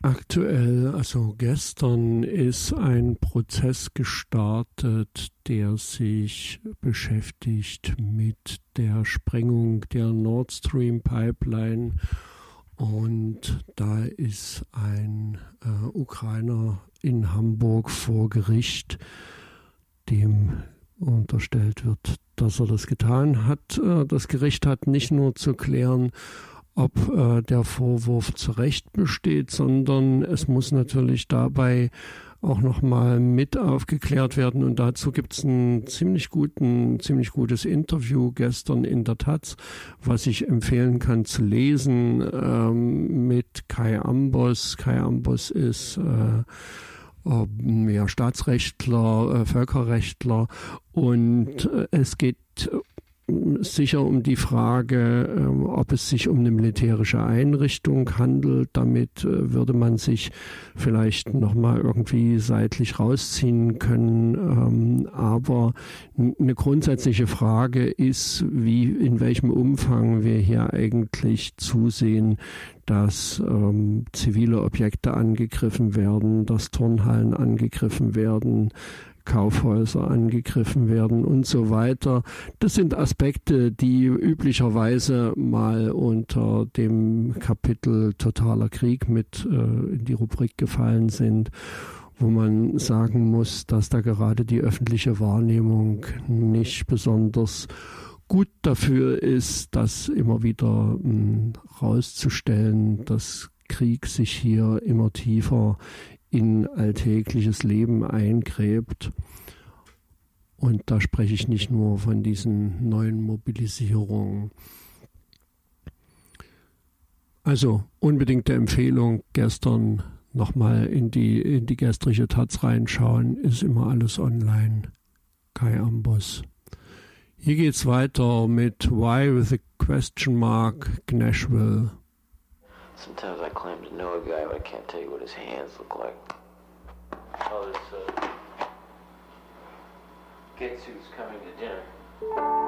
Aktuell, also gestern, ist ein Prozess gestartet, der sich beschäftigt mit der Sprengung der Nord Stream Pipeline. Und da ist ein Ukrainer in Hamburg vor Gericht, dem unterstellt wird, dass er das getan hat. Das Gericht hat nicht nur zu klären, ob der Vorwurf zu Recht besteht, sondern es muss natürlich dabei auch nochmal mit aufgeklärt werden. Und dazu gibt es ein ziemlich gutes Interview gestern in der Taz, was ich empfehlen kann zu lesen, mit Kai Ambos. Kai Ambos ist Staatsrechtler, Völkerrechtler, und es geht sicher um die Frage, ob es sich um eine militärische Einrichtung handelt. Damit würde man sich vielleicht nochmal irgendwie seitlich rausziehen können. Aber eine grundsätzliche Frage ist, in welchem Umfang wir hier eigentlich zusehen, dass zivile Objekte angegriffen werden, dass Turnhallen angegriffen werden, Kaufhäuser angegriffen werden und so weiter. Das sind Aspekte, die üblicherweise mal unter dem Kapitel Totaler Krieg mit in die Rubrik gefallen sind, wo man sagen muss, dass da gerade die öffentliche Wahrnehmung nicht besonders gut dafür ist, das immer wieder rauszustellen, dass Krieg sich hier immer tiefer in alltägliches Leben eingräbt. Und da spreche ich nicht nur von diesen neuen Mobilisierungen. Also unbedingte Empfehlung, gestern nochmal in die gestrige Taz reinschauen, ist immer alles online. Kai Ambos. Hier geht's weiter mit Why with a Question Mark, Nashville. Sometimes I claim to know a guy, but I can't tell you what his hands look like. Oh, this Getsu's coming to dinner.